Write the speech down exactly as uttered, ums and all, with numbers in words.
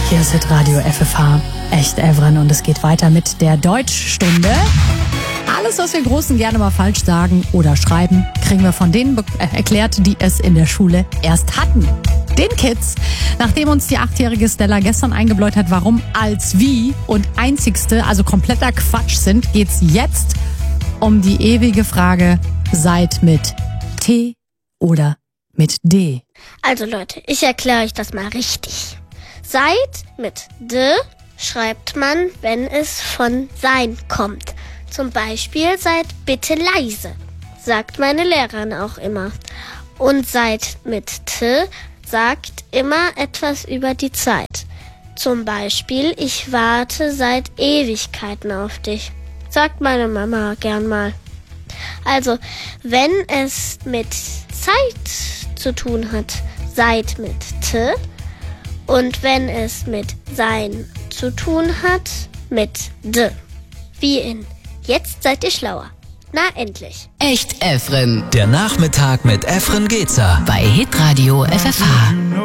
Hier ist Hitradio F F H, echt Evren, und es geht weiter mit der Deutschstunde. Alles, was wir Großen gerne mal falsch sagen oder schreiben, kriegen wir von denen be- äh, erklärt, die es in der Schule erst hatten. Den Kids, nachdem uns die achtjährige Stella gestern eingebläut hat, warum als wie und einzigste, also kompletter Quatsch sind, geht's jetzt um die ewige Frage, seid mit T oder mit D? Also Leute, ich erkläre euch das mal richtig. Seid mit D schreibt man, wenn es von sein kommt. Zum Beispiel seid bitte leise, sagt meine Lehrerin auch immer. Und seid mit T sagt immer etwas über die Zeit. Zum Beispiel, ich warte seit Ewigkeiten auf dich, sagt meine Mama gern mal. Also, wenn es mit Zeit zu tun hat, seid mit T. Und wenn es mit sein zu tun hat, mit D. Wie in jetzt seid ihr schlauer. Na, endlich. Echt Evren. Der Nachmittag mit Efren Gezer Bei Hitradio F F H.